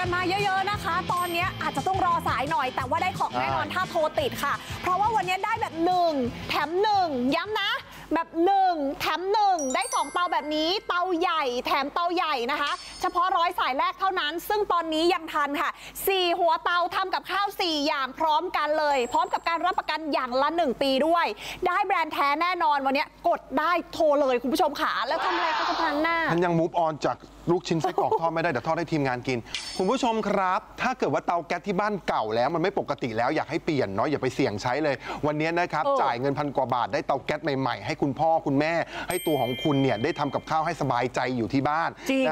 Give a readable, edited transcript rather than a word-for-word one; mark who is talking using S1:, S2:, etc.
S1: มาเยอะๆนะคะตอนนี้อาจจะต้องรอสายหน่อยแต่ว่าได้ของแน่นอนถ้าโทรติดค่ะเพราะว่าวันนี้ได้แบบ1แถม1ย้ำนะแบบ1แถม1ได้2เตาแบบนี้เตาใหญ่แถมเตาใหญ่นะคะเฉพาะ100 สายแรกเท่านั้นซึ่งตอนนี้ยังทันค่ะ4หัวเตาทำกับข้าว4อย่างพร้อมกันเลยพร้อมกับการรับประกันอย่างละ1 ปีด้วยได้แบรนด์แท้แน่นอนวันนี้กดได้โทรเลยคุณผู้ชมค่ะแล้วทำอะไรก็จะพันหน้า
S2: ฉันยังมูฟออนจากลูกชิ้นไส้กรอกทอดไม่ได้เดี๋ยวทอดให้ทีมงานกินคุณผู้ชมครับถ้าเกิดว่าเตาแก๊สที่บ้านเก่าแล้วมันไม่ปกติแล้วอยากให้เปลี่ยนเนาะอย่าไปเสี่ยงใช้เลยวันนี้นะครับจ่ายเงิน1,000 กว่าบาทได้เตาแก๊สใหม่ๆให้คุณพ่อคุณแม่ให้ตัวของคุณเนี่ยได้ทำกับข้าวให้สบายใจอยู่ที่บ้าน